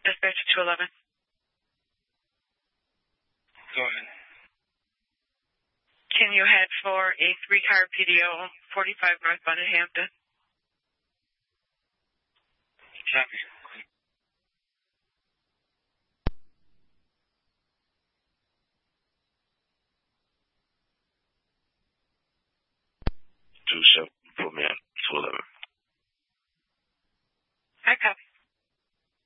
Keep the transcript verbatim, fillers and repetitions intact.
Dispatch two eleven. Go ahead. Can you head for a three-car P D O, forty-five northbound in Hampton? Copy. Two seven, put me